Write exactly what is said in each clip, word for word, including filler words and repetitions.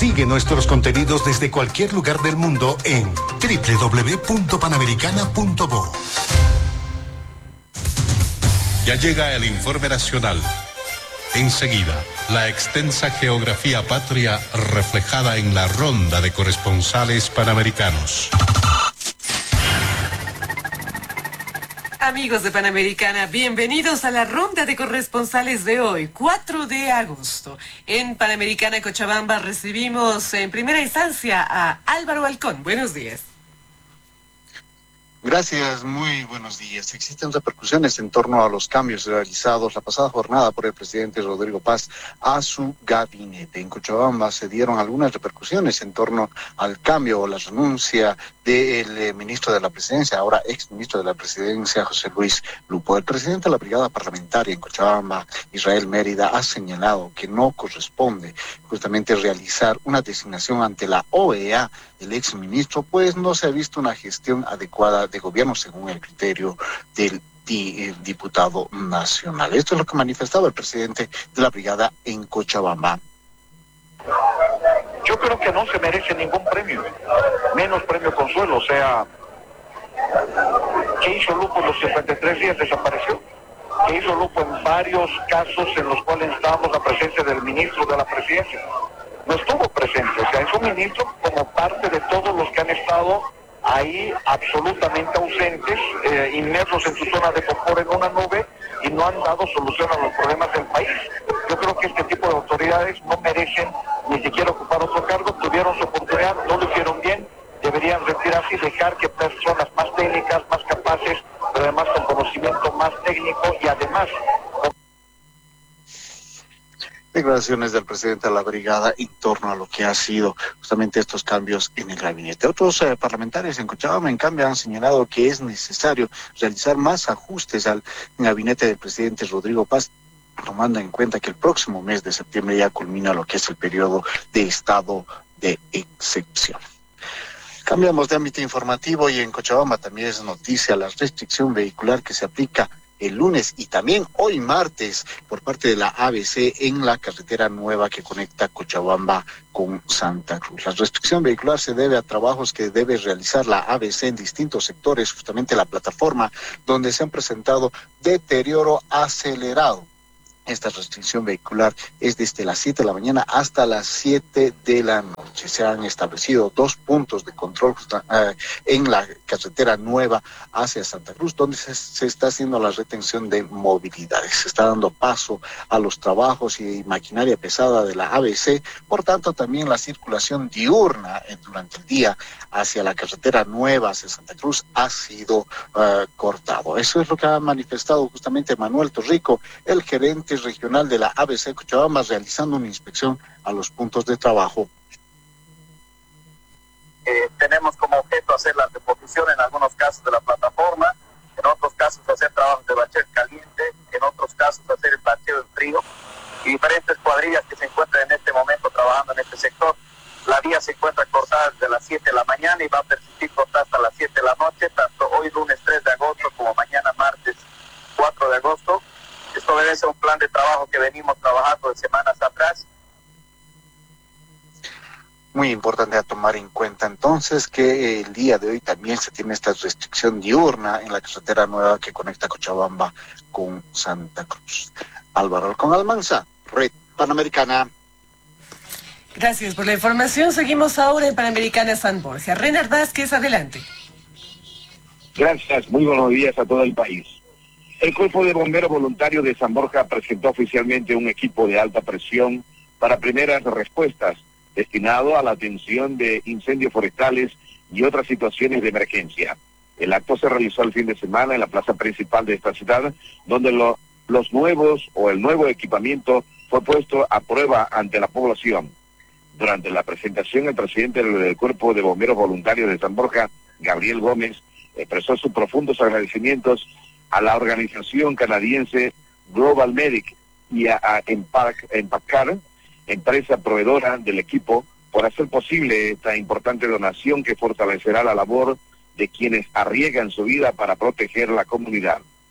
Sigue nuestros contenidos desde cualquier lugar del mundo en doble u doble u doble u punto panamericana punto bo. Ya llega el informe nacional. Enseguida, la extensa geografía patria reflejada en la ronda de corresponsales panamericanos. Amigos de Panamericana, bienvenidos a la ronda de corresponsales de hoy, cuatro de agosto. En Panamericana Cochabamba recibimos en primera instancia a Álvaro Halcón. Buenos días. Gracias, muy buenos días. Existen repercusiones en torno a los cambios realizados la pasada jornada por el presidente Rodrigo Paz a su gabinete. En Cochabamba se dieron algunas repercusiones en torno al cambio o la renuncia del eh, ministro de la Presidencia, ahora ex ministro de la Presidencia, José Luis Lupo. El presidente de la Brigada Parlamentaria en Cochabamba, Israel Mérida, ha señalado que no corresponde justamente realizar una designación ante la O E A del ex ministro, pues no se ha visto una gestión adecuada de gobierno según el criterio del di, diputado nacional. Esto es lo que manifestaba el presidente de la brigada en Cochabamba. Yo creo que no se merece ningún premio, menos premio consuelo. O sea, ¿qué hizo Lupo en los cincuenta y tres días? Desapareció. ¿Qué hizo Lupo en varios casos en los cuales estábamos la presencia del ministro de la Presidencia? No estuvo presente, o sea, es un ministro como parte de todos los que han estado ahí absolutamente ausentes, eh, inmersos en su zona de confort en una nube y no han dado solución a los problemas del país. Yo creo que este tipo de autoridades no merecen ni siquiera ocupar otro cargo, tuvieron su oportunidad, no lo hicieron bien, deberían retirarse y dejar que personas más técnicas, más capaces, pero además con conocimiento más técnico y además... Declaraciones del presidente de la brigada en torno a lo que ha sido justamente estos cambios en el gabinete. Otros eh, parlamentarios en Cochabamba, en cambio, han señalado que es necesario realizar más ajustes al gabinete del presidente Rodrigo Paz, tomando en cuenta que el próximo mes de septiembre ya culmina lo que es el periodo de estado de excepción. Cambiamos de ámbito informativo y en Cochabamba también es noticia la restricción vehicular que se aplica el lunes y también hoy martes por parte de la A B C en la carretera nueva que conecta Cochabamba con Santa Cruz. La restricción vehicular se debe a trabajos que debe realizar la A B C en distintos sectores, justamente la plataforma donde se han presentado deterioro acelerado. Esta restricción vehicular es desde las siete de la mañana hasta las siete de la noche. Se han establecido dos puntos de control uh, en la carretera nueva hacia Santa Cruz, donde se, se está haciendo la retención de movilidades. Se está dando paso a los trabajos y maquinaria pesada de la A B C, por tanto también la circulación diurna eh, durante el día hacia la carretera nueva hacia Santa Cruz ha sido uh, cortado. Eso es lo que ha manifestado justamente Manuel Torrico, el gerente regional de la A B C Cochabamba, realizando una inspección a los puntos de trabajo. Eh, tenemos como objeto hacer la reposición en algunos casos de la plataforma, en otros casos hacer trabajos de bacheo caliente, en otros casos hacer el bacheo en frío, y diferentes cuadrillas que se encuentran en este momento trabajando en este sector. La vía se encuentra cortada desde las siete de la mañana y va a persistir cortada hasta las siete de la noche, tanto hoy lunes tres de agosto como mañana martes cuatro de agosto. Esto obedece a un plan de trabajo que venimos trabajando de semanas atrás. Muy importante a tomar en cuenta entonces que el día de hoy también se tiene esta restricción diurna en la carretera nueva que conecta Cochabamba con Santa Cruz. Álvaro Halcón Almanza, Red Panamericana. Gracias por la información. Seguimos ahora en Panamericana San Borja. Renard Vázquez, adelante. Gracias, muy buenos días a todo el país. El Cuerpo de Bomberos Voluntarios de San Borja presentó oficialmente un equipo de alta presión para primeras respuestas destinado a la atención de incendios forestales y otras situaciones de emergencia. El acto se realizó el fin de semana en la plaza principal de esta ciudad, donde lo, los nuevos o el nuevo equipamiento fue puesto a prueba ante la población. Durante la presentación, el presidente del Cuerpo de Bomberos Voluntarios de San Borja, Gabriel Gómez, expresó sus profundos agradecimientos a la organización canadiense Global Medic y a, a Empac, Empacar, empresa proveedora del equipo, por hacer posible esta importante donación que fortalecerá la labor de quienes arriesgan su vida para proteger la comunidad.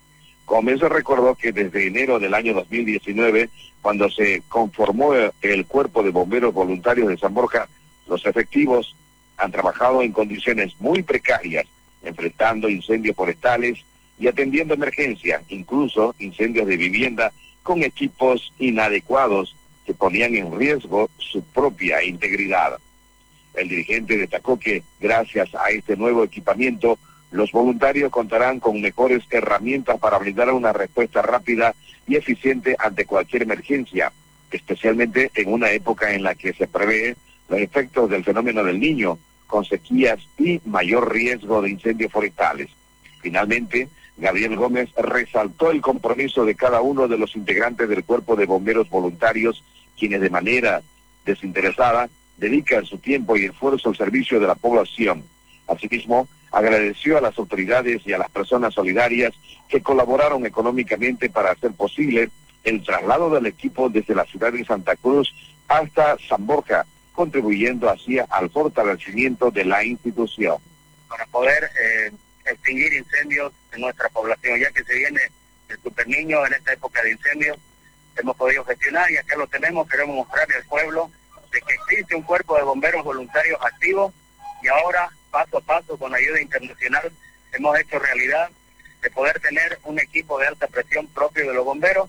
Gómez recordó que desde enero del año dos mil diecinueve, cuando se conformó el Cuerpo de Bomberos Voluntarios de San Borja, los efectivos han trabajado en condiciones muy precarias, enfrentando incendios forestales y atendiendo emergencias, incluso incendios de vivienda, con equipos inadecuados que ponían en riesgo su propia integridad. El dirigente destacó que, gracias a este nuevo equipamiento, los voluntarios contarán con mejores herramientas para brindar una respuesta rápida y eficiente ante cualquier emergencia, especialmente en una época en la que se prevé los efectos del fenómeno del Niño, con sequías y mayor riesgo de incendios forestales. Finalmente, Gabriel Gómez resaltó el compromiso de cada uno de los integrantes del Cuerpo de Bomberos Voluntarios, quienes de manera desinteresada dedican su tiempo y esfuerzo al servicio de la población. Asimismo, agradeció a las autoridades y a las personas solidarias que colaboraron económicamente para hacer posible el traslado del equipo desde la ciudad de Santa Cruz hasta San Borja, contribuyendo así al fortalecimiento de la institución. Para poder eh, extinguir incendios en nuestra población, ya que se viene el Super Niño en esta época de incendios, hemos podido gestionar y acá lo tenemos. Queremos mostrarle al pueblo de que existe un cuerpo de bomberos voluntarios activos y ahora, paso a paso, con ayuda internacional, hemos hecho realidad de poder tener un equipo de alta presión propio de los bomberos.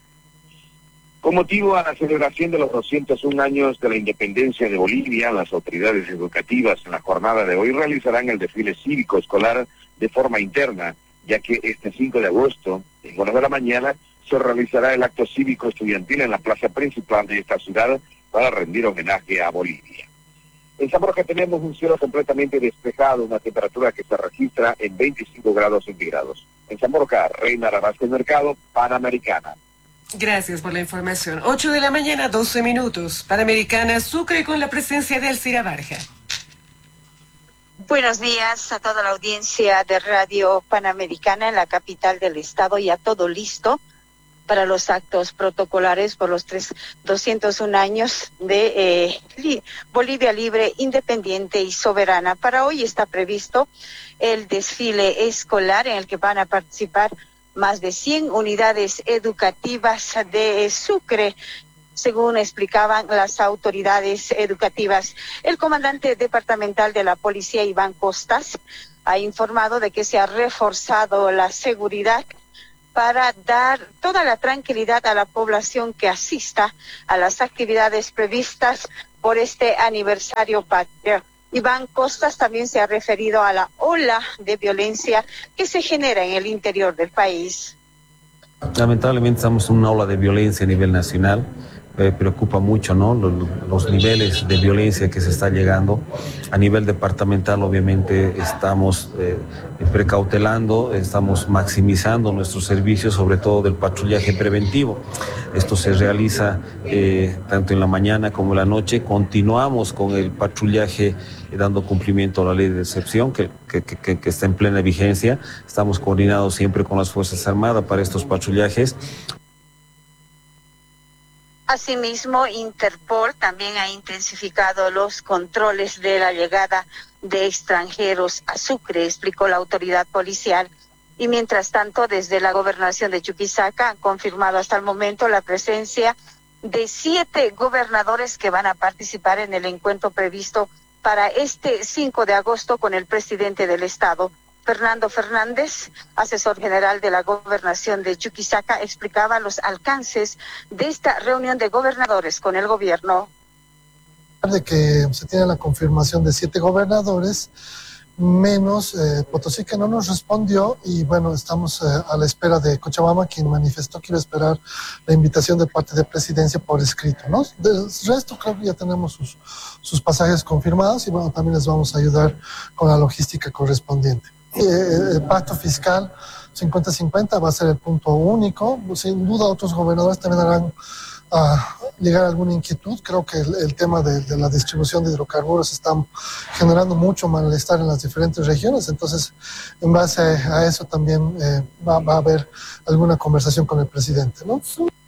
Con motivo a la celebración de los doscientos un años de la independencia de Bolivia, las autoridades educativas en la jornada de hoy realizarán el desfile cívico escolar de forma interna, ya que este cinco de agosto, en horas de la mañana, se realizará el acto cívico estudiantil en la plaza principal de esta ciudad para rendir homenaje a Bolivia. En San Borja tenemos un cielo completamente despejado, una temperatura que se registra en veinticinco grados centígrados. En San Borja, Reina Vázquez Mercado, Panamericana. Gracias por la información. ocho de la mañana, doce minutos. Panamericana, Sucre, con la presencia de Alcira Barja. Buenos días a toda la audiencia de Radio Panamericana en la capital del estado, ya todo listo para los actos protocolares por los tres, doscientos un años de eh, li, Bolivia libre, independiente y soberana. Para hoy está previsto el desfile escolar en el que van a participar más de cien unidades educativas de Sucre, según explicaban las autoridades educativas. El comandante departamental de la policía, Iván Costas, ha informado de que se ha reforzado la seguridad para dar toda la tranquilidad a la población que asista a las actividades previstas por este aniversario patrio. Iván Costas también se ha referido a la ola de violencia que se genera en el interior del país. Lamentablemente estamos en una ola de violencia a nivel nacional. Eh, preocupa mucho, ¿no? Los, los niveles de violencia que se está llegando. A nivel departamental, obviamente, estamos eh, precautelando, estamos maximizando nuestros servicios, sobre todo del patrullaje preventivo. Esto se realiza eh, tanto en la mañana como en la noche. Continuamos con el patrullaje eh, dando cumplimiento a la ley de excepción que, que, que, que está en plena vigencia. Estamos coordinados siempre con las Fuerzas Armadas para estos patrullajes. Asimismo, Interpol también ha intensificado los controles de la llegada de extranjeros a Sucre, explicó la autoridad policial. Y mientras tanto, desde la gobernación de Chuquisaca han confirmado hasta el momento la presencia de siete gobernadores que van a participar en el encuentro previsto para este cinco de agosto con el presidente del estado. Fernando Fernández, asesor general de la gobernación de Chuquisaca, explicaba los alcances de esta reunión de gobernadores con el gobierno. De que se tiene la confirmación de siete gobernadores, menos eh, Potosí, que no nos respondió, y bueno, estamos eh, a la espera de Cochabamba, quien manifestó que iba a esperar la invitación de parte de Presidencia por escrito, ¿no? Del resto creo que ya tenemos sus, sus pasajes confirmados y bueno, también les vamos a ayudar con la logística correspondiente. El pacto fiscal cincuenta cincuenta va a ser el punto único. Sin duda otros gobernadores también harán uh, llegar alguna inquietud. Creo que el, el tema de, de la distribución de hidrocarburos está generando mucho malestar en las diferentes regiones, entonces en base a eso también eh, va, va a haber alguna conversación con el presidente, ¿no?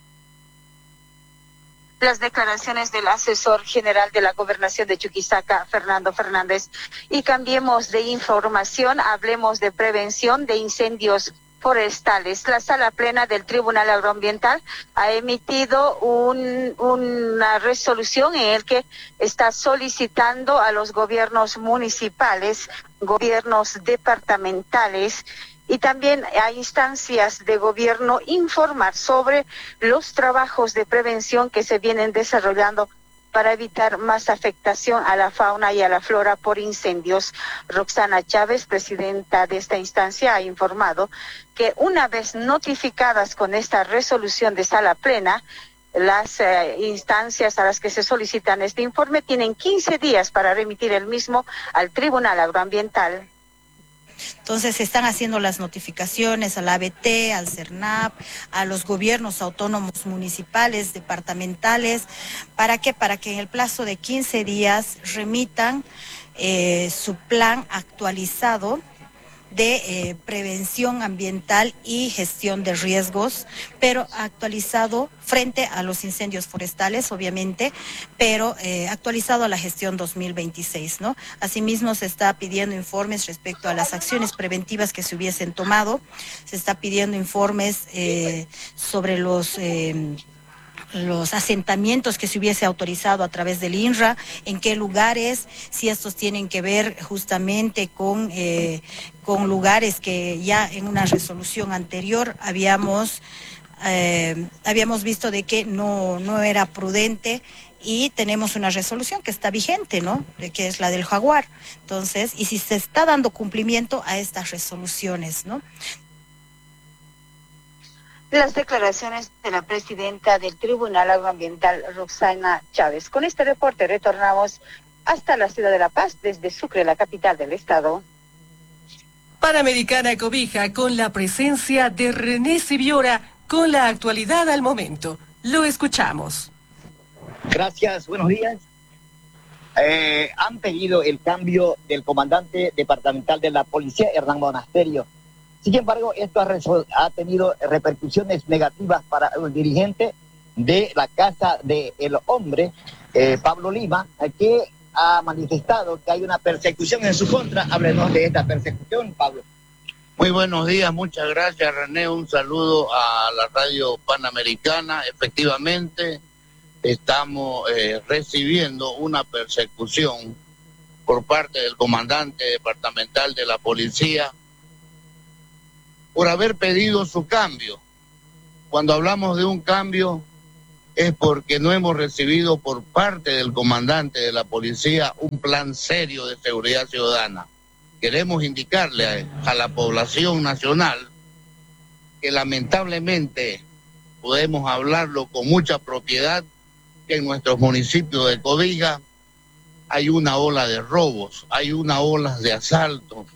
Las declaraciones del asesor general de la gobernación de Chuquisaca, Fernando Fernández. Y cambiemos de información, hablemos de prevención de incendios forestales. La Sala Plena del Tribunal Agroambiental ha emitido un, una resolución en el que está solicitando a los gobiernos municipales, gobiernos departamentales y también a instancias de gobierno informar sobre los trabajos de prevención que se vienen desarrollando para evitar más afectación a la fauna y a la flora por incendios. Roxana Chávez, presidenta de esta instancia, ha informado que una vez notificadas con esta resolución de Sala Plena, las eh, instancias a las que se solicitan este informe tienen quince días para remitir el mismo al Tribunal Agroambiental. Entonces se están haciendo las notificaciones al A B T, al CERNAP, a los gobiernos autónomos municipales, departamentales. ¿Para qué? Para que en el plazo de quince días remitan eh, su plan actualizado de eh, prevención ambiental y gestión de riesgos, pero actualizado frente a los incendios forestales, obviamente, pero eh, actualizado a la gestión dos mil veintiséis, ¿no? Asimismo, se está pidiendo informes respecto a las acciones preventivas que se hubiesen tomado, se está pidiendo informes eh, sobre los... Eh, los asentamientos que se hubiese autorizado a través del I N R A, en qué lugares, si estos tienen que ver justamente con, eh, con lugares que ya en una resolución anterior habíamos, eh, habíamos visto de que no, no era prudente, y tenemos una resolución que está vigente, ¿no? Que es la del Jaguar. Entonces, y si se está dando cumplimiento a estas resoluciones, ¿no? Las declaraciones de la presidenta del Tribunal Agroambiental, Roxana Chávez. Con este reporte retornamos hasta la ciudad de La Paz, desde Sucre, la capital del estado. Panamericana cobija con la presencia de René Sibiora con la actualidad al momento. Lo escuchamos. Gracias, buenos días. Eh, han pedido el cambio del comandante departamental de la policía, Hernán Monasterio. Sin embargo, esto ha, ha tenido repercusiones negativas para el dirigente de la Casa del Hombre, eh, Pablo Lima, que ha manifestado que hay una persecución en su contra. Háblenos de esta persecución, Pablo. Muy buenos días, muchas gracias, René. Un saludo a la radio Panamericana. Efectivamente, estamos eh, recibiendo una persecución por parte del comandante departamental de la policía por haber pedido su cambio. Cuando hablamos de un cambio es porque no hemos recibido por parte del comandante de la policía un plan serio de seguridad ciudadana. Queremos indicarle a, a la población nacional que lamentablemente podemos hablarlo con mucha propiedad, que en nuestros municipios de Cobija hay una ola de robos, hay una ola de asaltos,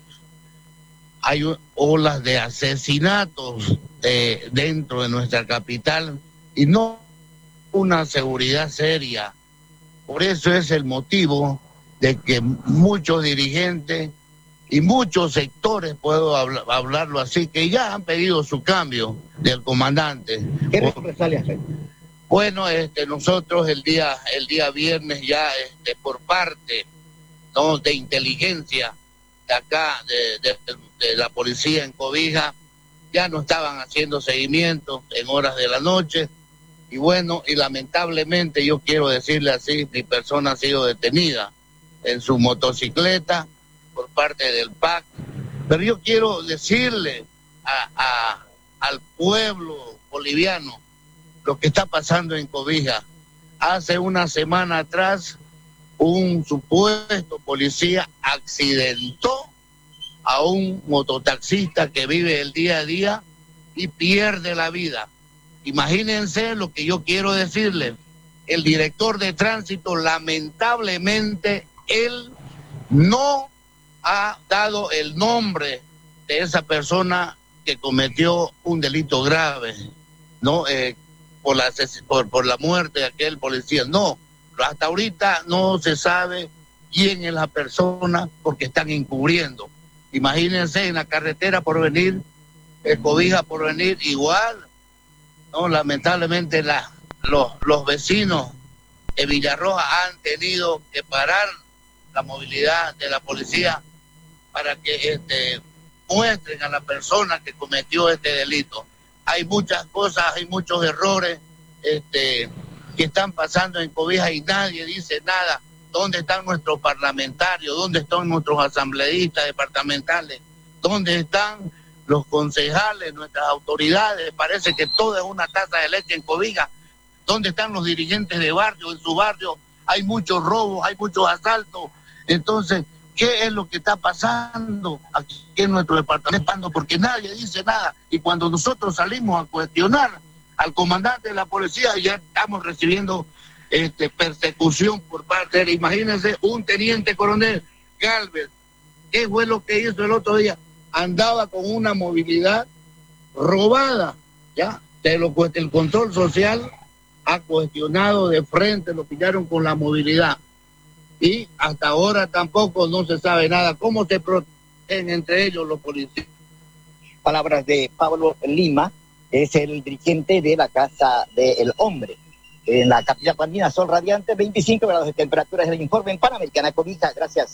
hay olas de asesinatos eh, dentro de nuestra capital y no una seguridad seria. Por eso es el motivo de que muchos dirigentes y muchos sectores, puedo habl- hablarlo así, que ya han pedido su cambio del comandante. ¿Qué represalias? Bueno, este, nosotros el día el día viernes ya este, por parte, ¿no?, de inteligencia de acá, de, de, de la policía en Cobija, ya no estaban haciendo seguimiento en horas de la noche. Y bueno, y lamentablemente yo quiero decirle así, mi persona ha sido detenida en su motocicleta por parte del P A C. Pero yo quiero decirle a, a, al pueblo boliviano lo que está pasando en Cobija. Hace una semana atrás, un supuesto policía accidentó a un mototaxista que vive el día a día y pierde la vida. Imagínense lo que yo quiero decirle. El director de tránsito, lamentablemente, él no ha dado el nombre de esa persona que cometió un delito grave, ¿no? Eh, por la, por, por la muerte de aquel policía. No, hasta ahorita no se sabe quién es la persona porque están encubriendo. Imagínense en la carretera por venir, el Cobija por venir, igual, ¿no? Lamentablemente la, los, los vecinos de Villarroja han tenido que parar la movilidad de la policía para que este, muestren a la persona que cometió este delito. Hay muchas cosas, hay muchos errores este, que están pasando en Cobija y nadie dice nada. ¿Dónde están nuestros parlamentarios? ¿Dónde están nuestros asambleístas departamentales? ¿Dónde están los concejales, nuestras autoridades? Parece que todo es una taza de leche en Cobija. ¿Dónde están los dirigentes de barrio? En su barrio hay muchos robos, hay muchos asaltos. Entonces, ¿qué es lo que está pasando aquí en nuestro departamento? Porque nadie dice nada. Y cuando nosotros salimos a cuestionar al comandante de la policía, ya estamos recibiendo este, persecución por parte de él. Imagínense un teniente coronel Galvez. ¿Qué fue lo que hizo el otro día? Andaba con una movilidad robada, ¿ya? De lo, el control social ha cuestionado de frente, lo pillaron con la movilidad. Y hasta ahora tampoco no se sabe nada. ¿Cómo se protegen entre ellos los policías? Palabras de Pablo Lima, es el dirigente de la Casa del Hombre. En la capital andina, sol radiante, veinticinco grados de temperatura, es el informe en Panamericana Cobija. Gracias.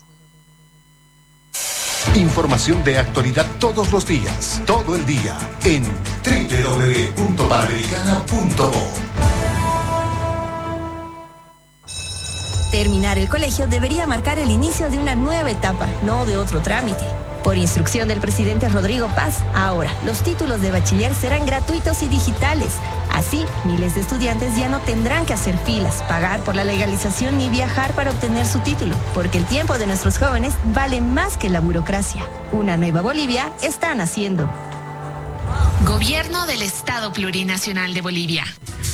Información de actualidad todos los días, todo el día, en doble u doble u doble u punto panamericana punto com. Terminar el colegio debería marcar el inicio de una nueva etapa, no de otro trámite. Por instrucción del presidente Rodrigo Paz, ahora los títulos de bachiller serán gratuitos y digitales. Así, miles de estudiantes ya no tendrán que hacer filas, pagar por la legalización ni viajar para obtener su título, porque el tiempo de nuestros jóvenes vale más que la burocracia. Una nueva Bolivia está naciendo. Gobierno del Estado Plurinacional de Bolivia.